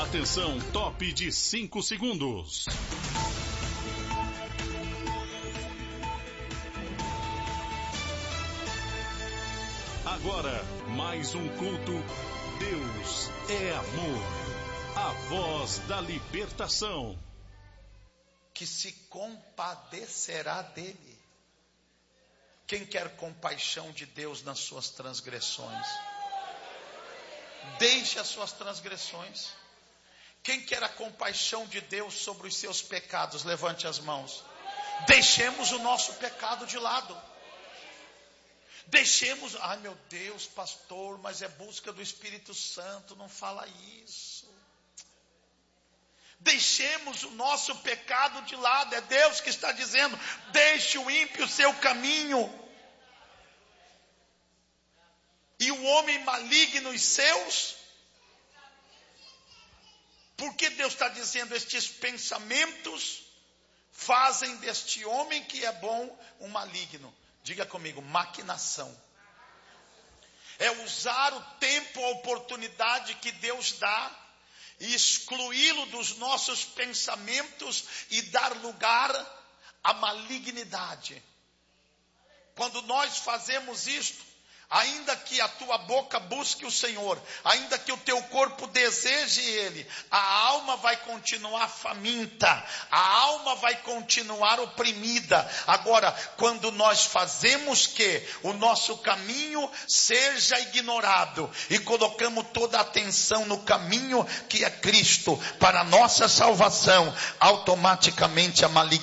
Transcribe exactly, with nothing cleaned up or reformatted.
Atenção, top de cinco segundos. Agora, mais um culto. Deus é amor. A voz da libertação. Que se compadecerá dele. Quem quer compaixão de Deus nas suas transgressões? Deixe as suas transgressões. Quem quer a compaixão de Deus sobre os seus pecados? Levante as mãos. Deixemos o nosso pecado de lado. Deixemos, ai meu Deus, pastor, mas é busca do Espírito Santo, não fala isso. Deixemos o nosso pecado de lado, é Deus que está dizendo, deixe o ímpio o seu caminho. E o homem maligno os seus. Porque Deus está dizendo, estes pensamentos fazem deste homem que é bom um maligno. Diga comigo, maquinação. É usar o tempo, a oportunidade que Deus dá, e excluí-lo dos nossos pensamentos e dar lugar à malignidade. Quando nós fazemos isto, ainda que a tua boca busque o Senhor, ainda que o teu corpo deseje Ele, a alma vai continuar faminta, a alma vai continuar oprimida. Agora, quando nós fazemos que o nosso caminho seja ignorado e colocamos toda a atenção no caminho que é Cristo para a nossa salvação, automaticamente a malignidade